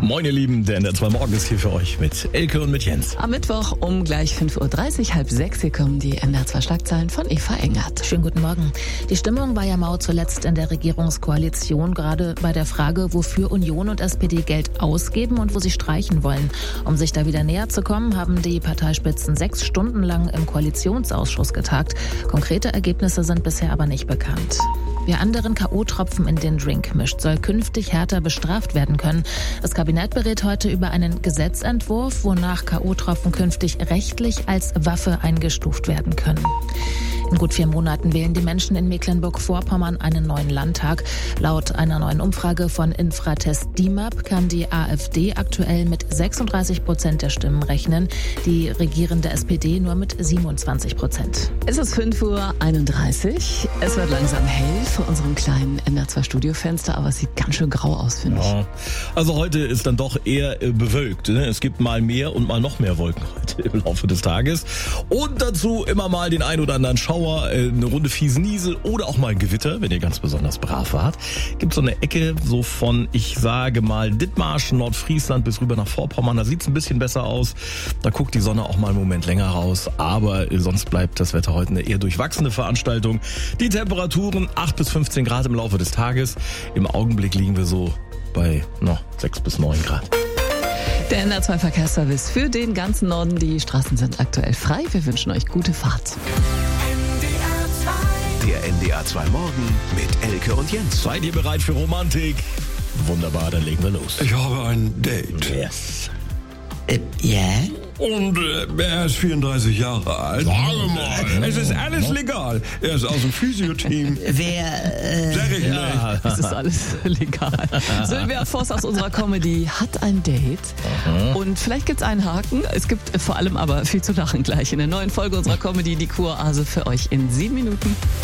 Moin ihr Lieben, der NDR 2 Morgen ist hier für euch mit Elke und mit Jens. Am Mittwoch um gleich 5.30 Uhr, halb 6 hier kommen die NDR 2 Schlagzeilen von Eva Engert. Schönen guten Morgen. Die Stimmung war ja mau zuletzt in der Regierungskoalition, gerade bei der Frage, wofür Union und SPD Geld ausgeben und wo sie streichen wollen. Um sich da wieder näher zu kommen, haben die Parteispitzen 6 Stunden lang im Koalitionsausschuss getagt. Konkrete Ergebnisse sind bisher aber nicht bekannt. Wer anderen K.O.-Tropfen in den Drink mischt, soll künftig härter bestraft werden können. Das Kabinett berät heute über einen Gesetzentwurf, wonach K.O.-Tropfen künftig rechtlich als Waffe eingestuft werden können. In gut 4 Monaten wählen die Menschen in Mecklenburg-Vorpommern einen neuen Landtag. Laut einer neuen Umfrage von Infratest DIMAP kann die AfD aktuell mit 36% der Stimmen rechnen, die regierende SPD nur mit 27%. Es ist 5.31 Uhr. Es wird langsam hell vor unserem kleinen NDR 2 Studiofenster, aber es sieht ganz schön grau aus, finde ich. Ja. Also heute ist dann doch eher bewölkt. Ne? Es gibt mal mehr und mal noch mehr Wolken heute im Laufe des Tages. Und dazu immer mal den ein oder anderen Schauer, eine Runde fiesen Niesel oder auch mal Gewitter, wenn ihr ganz besonders brav wart. Gibt so eine Ecke so von, ich sage mal, Dithmarschen, Nordfriesland bis rüber nach Vorpommern. Da sieht's ein bisschen besser aus. Da guckt die Sonne auch mal einen Moment länger raus. Aber sonst bleibt das Wetter heute eine eher durchwachsene Veranstaltung. Die Temperaturen 8 bis 15 Grad im Laufe des Tages. Im Augenblick liegen wir so bei 6 bis 9 Grad. Der NDR 2 Verkehrsservice für den ganzen Norden. Die Straßen sind aktuell frei. Wir wünschen euch gute Fahrt. Der NDR 2 Morgen mit Elke und Jens. Seid ihr bereit für Romantik? Wunderbar, dann legen wir los. Ich habe ein Date. Yes. Ja? Und er ist 34 Jahre alt. Sage mal. Es ist alles legal. Er ist aus dem Physio-Team. Wer, Sag ich nicht. Ja. Es ist alles legal. Sylvia Voss aus unserer Comedy hat ein Date. Und vielleicht gibt's einen Haken. Es gibt vor allem aber viel zu lachen gleich in der neuen Folge unserer Comedy, die Kuroase für euch in 7 Minuten.